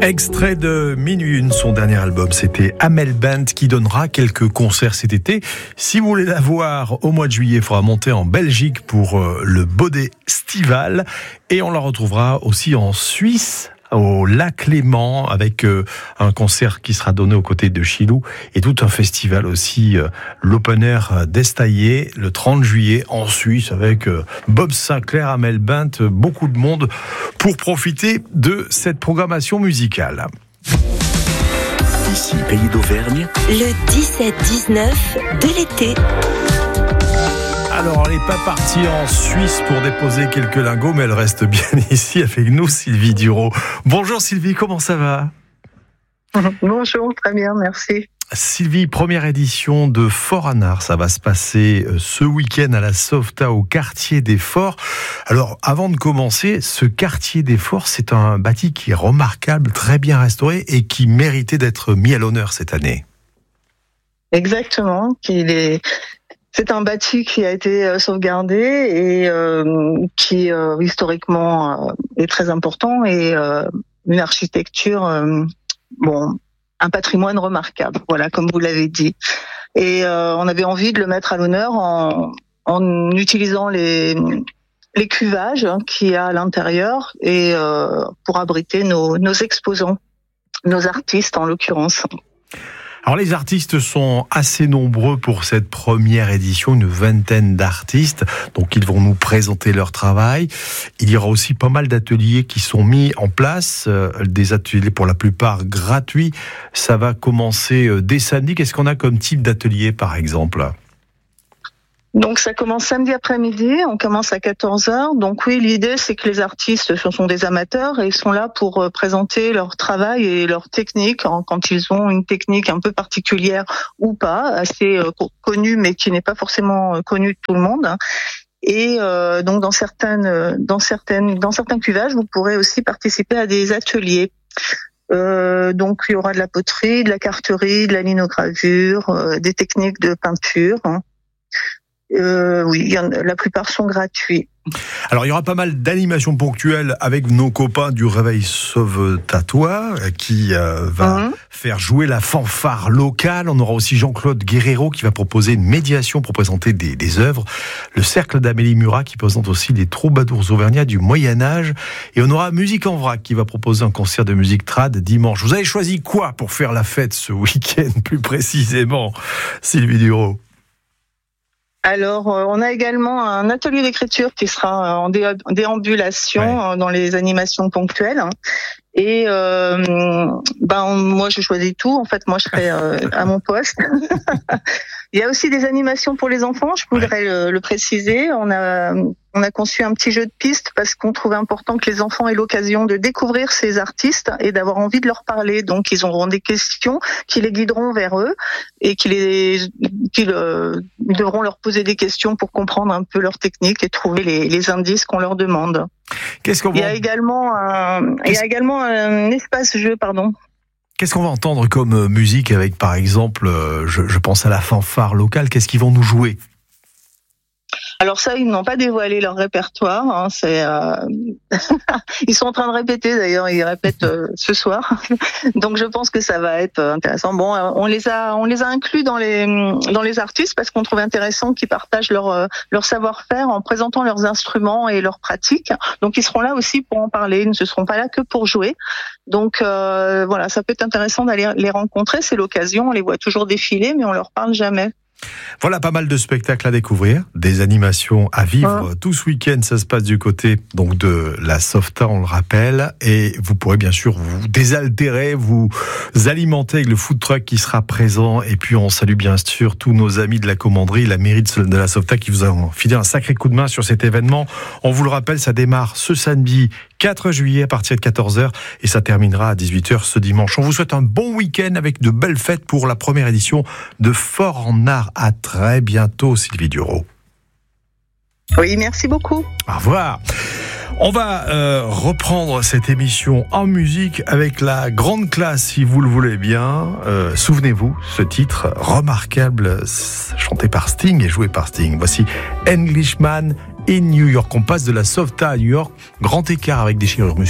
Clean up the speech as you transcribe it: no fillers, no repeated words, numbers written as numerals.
Extrait de Minuit Une, son dernier album, c'était Amel Bent qui donnera quelques concerts cet été. Si vous voulez la voir au mois de juillet, il faudra monter en Belgique pour le Baudet Stival et on la retrouvera aussi en Suisse au Lac Léman avec un concert qui sera donné aux côtés de Chilou et tout un festival aussi, l'Open Air d'Estaillé le 30 juillet en Suisse avec Bob Sinclair, Amel Bent, beaucoup de monde pour profiter de cette programmation musicale. Ici, Pays d'Auvergne, le 17-19 de l'été. Alors, elle n'est pas partie en Suisse pour déposer quelques lingots, mais elle reste bien ici avec nous, Sylvie Duro. Bonjour Sylvie, comment ça va ? Bonjour, très bien, merci. Sylvie, première édition de Fort Anard, ça va se passer ce week-end à la Softa au quartier des Forts. Alors, avant de commencer, ce quartier des Forts, c'est un bâti qui est remarquable, très bien restauré et qui méritait d'être mis à l'honneur cette année. Exactement, c'est un bâti qui a été sauvegardé et qui historiquement est très important et une architecture, un patrimoine remarquable, voilà, comme vous l'avez dit. Et on avait envie de le mettre à l'honneur en utilisant les cuvages qu'il y a à l'intérieur et pour abriter nos exposants, nos artistes en l'occurrence. Alors les artistes sont assez nombreux pour cette première édition, une vingtaine d'artistes, donc ils vont nous présenter leur travail. Il y aura aussi pas mal d'ateliers qui sont mis en place, des ateliers pour la plupart gratuits. Ça va commencer dès samedi. Qu'est-ce qu'on a comme type d'atelier par exemple ? Donc ça commence samedi après-midi, on commence à 14h. Donc oui, l'idée c'est que les artistes, ce sont des amateurs et ils sont là pour présenter leur travail et leur technique quand ils ont une technique un peu particulière ou pas, assez connue mais qui n'est pas forcément connue de tout le monde. Et donc dans certains cuvages, vous pourrez aussi participer à des ateliers. Donc il y aura de la poterie, de la carterie, de la linogravure, des techniques de peinture. Oui, la plupart sont gratuits. Alors, il y aura pas mal d'animations ponctuelles avec nos copains du Réveil Sauve-Tatois qui va faire jouer la fanfare locale. On aura aussi Jean-Claude Guerrero qui va proposer une médiation pour présenter des œuvres. Le Cercle d'Amélie Murat qui présente aussi les troubadours auvergnats du Moyen-Âge. Et on aura Musique en vrac qui va proposer un concert de musique trad dimanche. Vous avez choisi quoi pour faire la fête ce week-end, plus précisément, Sylvie Duro ? Alors, on a également un atelier d'écriture qui sera en déambulation dans les animations ponctuelles. Et moi, je choisis tout. En fait, moi, je serai à mon poste. Il y a aussi des animations pour les enfants. Je voudrais le préciser. On a conçu un petit jeu de piste parce qu'on trouvait important que les enfants aient l'occasion de découvrir ces artistes et d'avoir envie de leur parler. Donc, ils auront des questions qui les guideront vers eux et ils devront leur poser des questions pour comprendre un peu leur technique et trouver les indices qu'on leur demande. Il y a également un espace jeu, pardon. Qu'est-ce qu'on va entendre comme musique avec, par exemple, je pense à la fanfare locale, qu'est-ce qu'ils vont nous jouer ? Alors ça, ils n'ont pas dévoilé leur répertoire. Ils sont en train de répéter d'ailleurs. Ils répètent ce soir. Donc je pense que ça va être intéressant. Bon, on les a inclus dans les artistes parce qu'on trouvait intéressant qu'ils partagent leur savoir-faire en présentant leurs instruments et leurs pratiques. Donc ils seront là aussi pour en parler. Ils ne seront pas là que pour jouer. Donc voilà, ça peut être intéressant d'aller les rencontrer. C'est l'occasion. On les voit toujours défiler, mais on leur parle jamais. Voilà pas mal de spectacles à découvrir, des animations à vivre tout ce week-end. Ça se passe du côté donc de la Softa, on le rappelle, et vous pourrez bien sûr vous désaltérer, vous alimenter avec le food truck qui sera présent. Et puis on salue bien sûr tous nos amis de la commanderie, la mairie de la Softa qui vous ont filé un sacré coup de main sur cet événement. On vous le rappelle, ça démarre ce samedi 4 juillet à partir de 14h et ça terminera à 18h ce dimanche. On vous souhaite un bon week-end avec de belles fêtes pour la première édition de Fort Anard. À très bientôt, Sylvie Duro. Oui, merci beaucoup. Au revoir. On va reprendre cette émission en musique avec la grande classe, si vous le voulez bien. Souvenez-vous, ce titre remarquable, chanté par Sting et joué par Sting. Voici Englishman in New York. On passe de la Softa à New York. Grand écart avec déchirure musculaire.